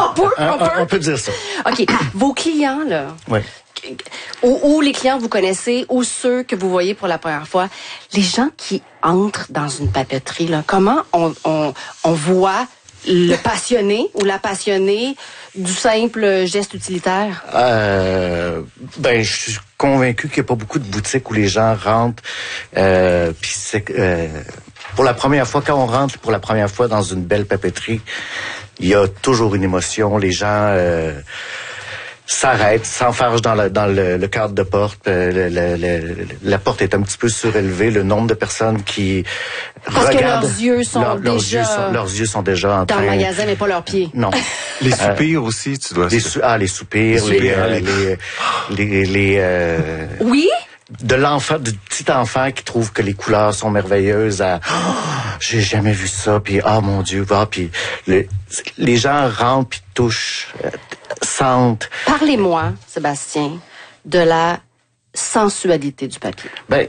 On peut dire ça. OK. Vos clients, là. Oui. Ou les clients que vous connaissez, ou ceux que vous voyez pour la première fois, les gens qui entrent dans une papeterie, là, comment on voit le passionné ou la passionnée du simple geste utilitaire? Je suis convaincu qu'il n'y a pas beaucoup de boutiques où les gens rentrent, puis c'est pour la première fois, quand on rentre pour la première fois dans une belle papeterie, il y a toujours une émotion. Les gens s'arrêtent, s'enfargent dans le cadre de porte. La porte est un petit peu surélevée. Le nombre de personnes qui regardent... Parce que leurs yeux sont déjà... Leurs yeux sont déjà en train... Dans le magasin, mais pas leurs pieds. Non. Les soupirs aussi, tu dois... les soupirs, Oui? De l'enfant, du petit enfant qui trouve que les couleurs sont merveilleuses à j'ai jamais vu ça, puis mon Dieu, puis les gens rentrent puis touchent, sentent. Parlez-moi, Sébastien, de la sensualité du papier.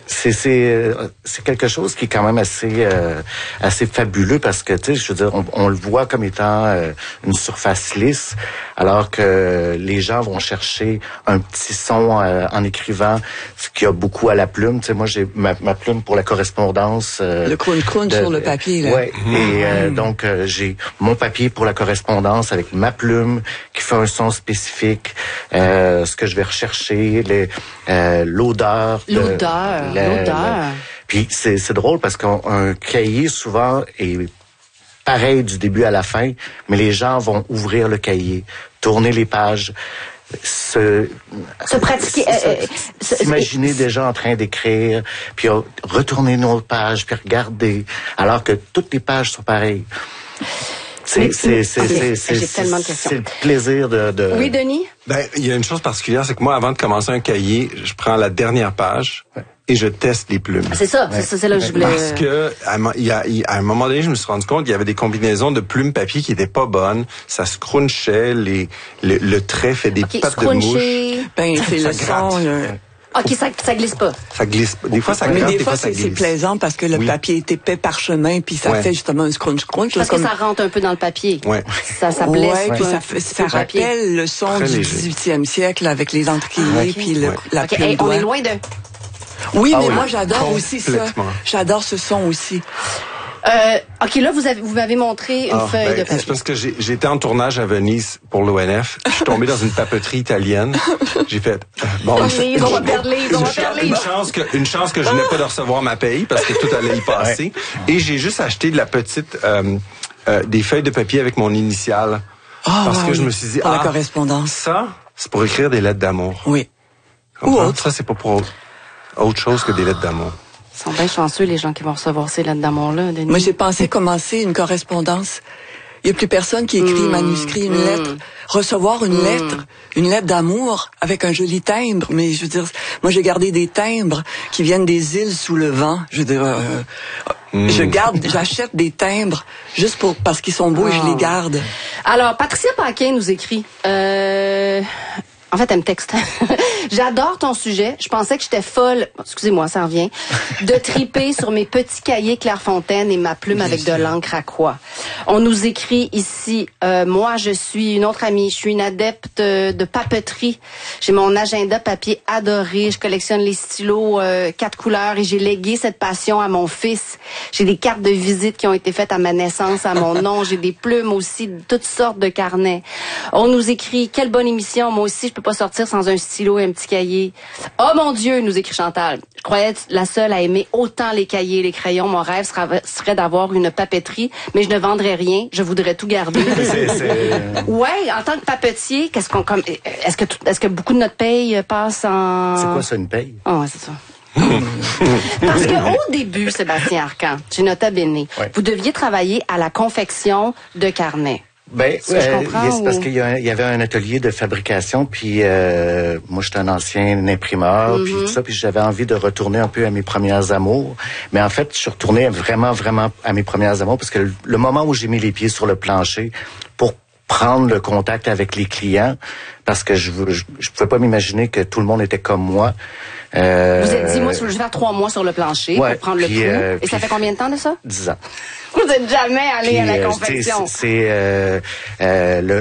C'est quelque chose qui est quand même assez fabuleux parce que tu sais, je veux dire, on le voit comme étant une surface lisse, alors que les gens vont chercher un petit son en écrivant, ce qu'il y a beaucoup à la plume. Tu sais, moi j'ai ma plume pour la correspondance. Le croun-croun sur le papier, là. Ouais. Et donc j'ai mon papier pour la correspondance avec ma plume qui fait un son spécifique. Ce que je vais rechercher, l'odeur. L'odeur. Puis c'est drôle parce qu'un cahier souvent est pareil du début à la fin, mais les gens vont ouvrir le cahier, tourner les pages, se pratiquer, s'imaginer déjà en train d'écrire, puis retourner nos pages, puis regarder, alors que toutes les pages sont pareilles. J'ai tellement de questions. C'est le plaisir de... Oui, Denis? Il y a une chose particulière, c'est que moi, avant de commencer un cahier, je prends la dernière page et je teste les plumes. C'est ça, c'est là que je voulais... Parce que, à un moment donné, je me suis rendu compte qu'il y avait des combinaisons de plumes papier qui étaient pas bonnes. Ça se crunchait, le trait fait des pattes de mouche. C'est le son, OK, ça glisse pas. Ça glisse pas. Des fois, ça gratte, mais des fois, ça glisse. c'est plaisant parce que le papier est épais parchemin, puis ça fait justement un scrunch-crunch. Parce que ça rentre un peu dans le papier. Ouais. Ça blesse. Puis ça rappelle le son du 18e siècle avec les encriers, puis la plume on est loin de... Oui, mais moi, j'adore aussi ça. J'adore ce son aussi. OK, là, vous m'avez montré une feuille de papier. C'est parce que j'étais en tournage à Venise pour l'ONF. Je suis tombé dans une papeterie italienne. J'ai fait... on va perdre Une chance que je n'ai pas de recevoir ma paye parce que tout allait y passer. Et j'ai juste acheté de la petite... des feuilles de papier avec mon initiale. Parce que je me suis dit... Pour la correspondance. Ça, c'est pour écrire des lettres d'amour. Oui. Ou autre. Ça, c'est pas pour autre chose que des lettres d'amour. Ils sont bien chanceux, les gens qui vont recevoir ces lettres d'amour-là, Denis. Moi, j'ai pensé commencer une correspondance. Il n'y a plus personne qui écrit manuscrit, une lettre. Recevoir une lettre d'amour avec un joli timbre. Mais je veux dire, moi, j'ai gardé des timbres qui viennent des îles sous le vent. Je veux dire, j'achète des timbres juste parce qu'ils sont beaux et je les garde. Alors, Patricia Paquin nous écrit... En fait, elle me texte. J'adore ton sujet. Je pensais que j'étais folle. Excusez-moi, ça revient. De triper sur mes petits cahiers Clairefontaine et ma plume avec de l'encre à quoi. On nous écrit ici, moi, je suis une autre amie. Je suis une adepte de papeterie. J'ai mon agenda papier adoré. Je collectionne les stylos 4 couleurs et j'ai légué cette passion à mon fils. J'ai des cartes de visite qui ont été faites à ma naissance, à mon nom. J'ai des plumes aussi, toutes sortes de carnets. On nous écrit, quelle bonne émission. Moi aussi, je peux pas sortir sans un stylo et un petit cahier. Oh mon Dieu, nous écrit Chantal. Je croyais être la seule à aimer autant les cahiers et les crayons. Mon rêve serait d'avoir une papeterie, mais je ne vendrais rien. Je voudrais tout garder. Ouais, en tant que papetier, est-ce que beaucoup de notre paye passe en... C'est quoi ça, une paye? Ouais, c'est ça. Parce que au début, Sébastien Arcan, chez Nota Bene, vous deviez travailler à la confection de carnets. C'est parce qu'il y avait un atelier de fabrication, puis moi j'étais un ancien imprimeur, puis tout ça, puis j'avais envie de retourner un peu à mes premières amours. Mais en fait, je suis retourné vraiment à mes premières amours, parce que le moment où j'ai mis les pieds sur le plancher pour prendre le contact avec les clients, parce que je pouvais pas m'imaginer que tout le monde était comme moi. Vous êtes dit, moi, je vais faire 3 mois sur le plancher pour prendre le pouls. Et ça fait combien de temps de ça? 10 ans. Vous n'êtes jamais allé à la confection. C'est